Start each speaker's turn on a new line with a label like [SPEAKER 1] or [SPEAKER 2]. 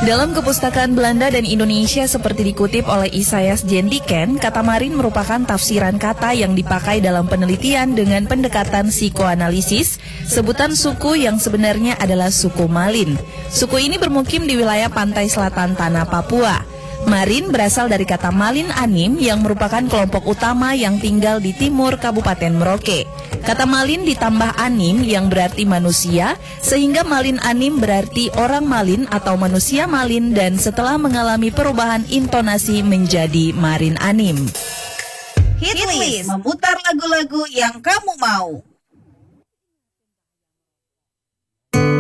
[SPEAKER 1] Dalam kepustakaan Belanda dan Indonesia seperti dikutip oleh Isaias Jentiken, kata marin merupakan tafsiran kata yang dipakai dalam penelitian dengan pendekatan psikoanalisis, sebutan suku yang sebenarnya adalah suku Malin. Suku ini bermukim di wilayah pantai selatan tanah Papua. Marin berasal dari kata Malin Anim yang merupakan kelompok utama yang tinggal di timur Kabupaten Merauke. Kata Malin ditambah Anim yang berarti manusia, sehingga Malin Anim berarti orang Malin atau manusia Malin dan setelah mengalami perubahan intonasi menjadi Marin Anim.
[SPEAKER 2] Hitlist, memutar lagu-lagu yang kamu mau.